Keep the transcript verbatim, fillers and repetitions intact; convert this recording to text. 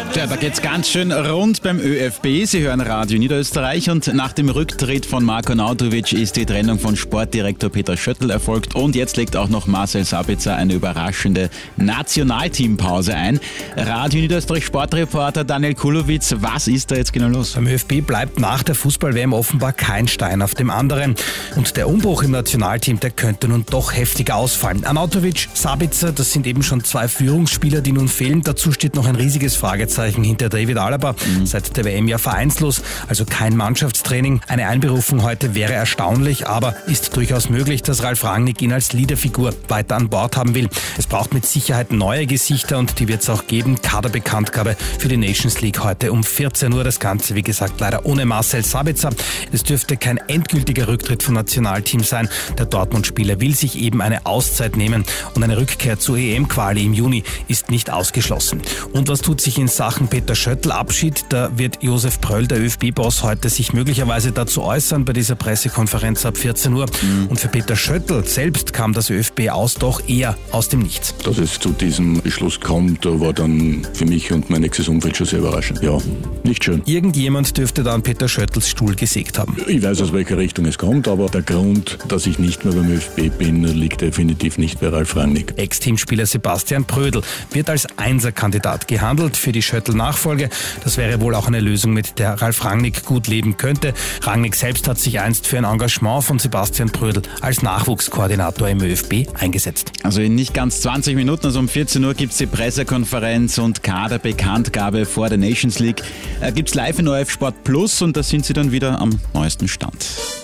Ja, da geht's ganz schön rund beim ÖFB. Sie hören Radio Niederösterreich und nach dem Rücktritt von Marko Nautovic ist die Trennung von Sportdirektor Peter Schöttl erfolgt und jetzt legt auch noch Marcel Sabitzer eine überraschende Nationalteampause ein. Radio Niederösterreich Sportreporter Daniel Kulowitz, was ist da jetzt genau los? Beim ÖFB bleibt nach der Fußball-W M offenbar kein Stein auf dem anderen. Und der Umbruch im Nationalteam, der könnte nun doch heftig ausfallen. Arnautovic, Sabitzer, das sind eben schon zwei Führungsspieler, die nun fehlen. Dazu steht noch ein riesiges Fragezeichen hinter David Alaba, mhm. seit der W M ja vereinslos, also kein Mannschaftstraining. Eine Einberufung heute wäre erstaunlich, aber ist durchaus möglich, dass Ralf Rangnick ihn als Leaderfigur weiter an Bord haben will. Es braucht mit Sicherheit neue Gesichter und die wird es auch geben. Kaderbekanntgabe für die Nations League heute um vierzehn Uhr. Das Ganze, wie gesagt, leider ohne Marcel Sabitzer. Es dürfte kein endgültiger Rücktritt vom Nationalteam sein. Der Dortmund-Spieler will sich eben eine Auszeit nehmen und eine Rückkehr zur E M-Quali im Juni ist nicht ausgeschlossen. Und was tut sich in Sachen Peter Schöttl Abschied? Da wird Josef Pröll, der ÖFB-Boss, heute sich möglicherweise dazu äußern bei dieser Pressekonferenz ab vierzehn Uhr. Mhm. Und für Peter Schöttl selbst kam das ÖFB aus doch eher aus dem Nichts. Dass es zu diesem Beschluss kommt, war dann für mich und mein nächstes Umfeld schon sehr überraschend. Ja, nicht schön. Irgendjemand dürfte dann Peter Schöttls Stuhl gesägt haben. Ich weiß, aus welcher Richtung es kommt, aber der Grund, dass ich nicht mehr beim ÖFB bin, liegt definitiv nicht bei Ralf Rangnick. Ex-Teamspieler Sebastian Prödl wird als Einserkandidat gehandelt für die Schöttl-Nachfolge. Das wäre wohl auch eine Lösung, mit der Ralf Rangnick gut leben könnte. Rangnick selbst hat sich einst für ein Engagement von Sebastian Prödl als Nachwuchskoordinator im ÖFB eingesetzt. Also in nicht ganz zwanzig Minuten, also um vierzehn Uhr gibt es die Pressekonferenz und Kaderbekanntgabe vor der Nations League. Äh, gibt es live in O R F Sport Plus und da sind sie dann wieder am neuesten Stand.